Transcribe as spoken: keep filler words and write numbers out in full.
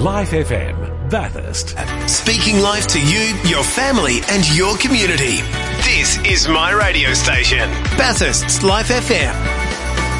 Life F M, Bathurst. Speaking life to you, your family and your community. This is my radio station, Bathurst's Life F M.